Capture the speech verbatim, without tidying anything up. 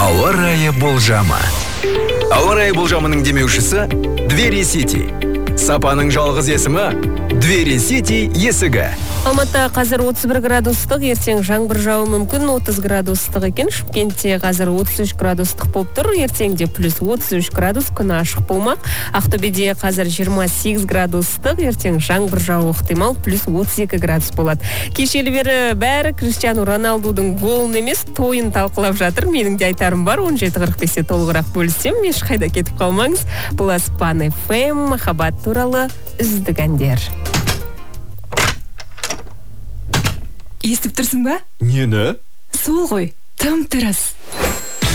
Ауа райы болжамы. Ауа райы болжамының демеушісі Двери Сити. Сапаның жалғыз есімі Двери Сити есігі. Алматыда қазір отыз бір градустық, ертең жаңбыр жауы мүмкін, отыз градустық екен. Шымкентте қазір отыз үш градустық болып тұр, ертеңде плюс отыз үш градус, күн ашық болмақ. Ақтөбеде қазір жиырма сегіз градустық, ертең жаңбыр жауы ықтимал, плюс отыз екі градус болады. Кешелі бері бәрі Криштиану Роналдудың голын емес, тойын талқылап жатыр. Менің де айтарым бар, он жеті қырық бесте толығырақ бөлісем, ешқайда кетіп қалмаңыз. Бұл Аспан эф эм, махаббат туралы үздік әндер. Естіп тұрсың ба? Нені? Сол ғой, тым тырыс.